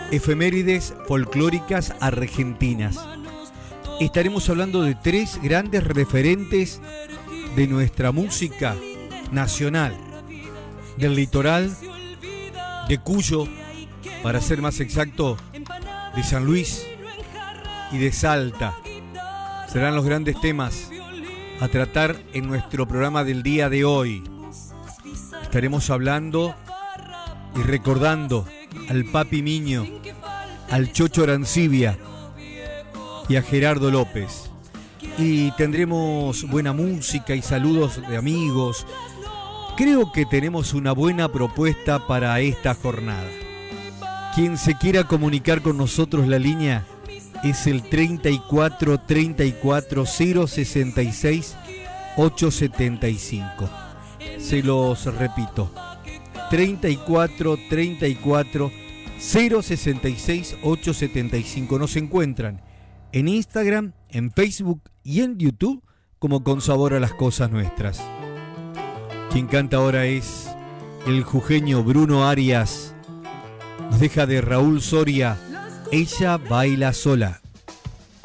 Efemérides folclóricas argentinas. Estaremos hablando de 3 grandes referentes de nuestra música nacional, del litoral, de Cuyo, para ser más exacto, de San Luis y de Salta. Serán los grandes temas a tratar en nuestro programa del día de hoy. Estaremos hablando y recordando al Papi Miño, al Chocho Arancibia y a Gerardo López. Y tendremos buena música y saludos de amigos. Creo que tenemos una buena propuesta para esta jornada. Quien se quiera comunicar con nosotros, la línea es el 34 34 066 875. Se los repito, 34 34 066 875. Nos encuentran en Instagram, en Facebook y en YouTube como Con Sabor a las Cosas Nuestras. Quien canta ahora es el jujeño Bruno Arias. Nos deja de Raúl Soria, Ella baila sola.